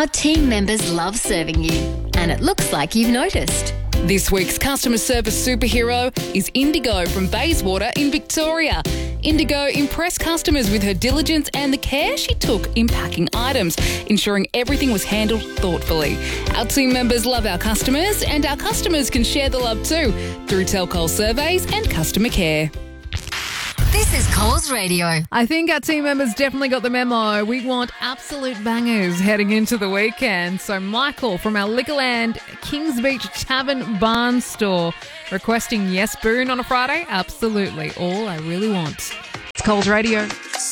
Our team members love serving you, and it looks like you've noticed. This week's customer service superhero is Indigo from Bayswater in Victoria. Indigo impressed customers with her diligence and the care she took in packing items, ensuring everything was handled thoughtfully. Our team members love our customers, and our customers can share the love too through Telcol surveys and customer care. This is Coles Radio. I think our team members definitely got the memo. We want absolute bangers heading into the weekend. So Michael from our Liquorland Kings Beach Tavern Barn store requesting Yes Boon on a Friday. Absolutely. All I really want. It's Coles Radio.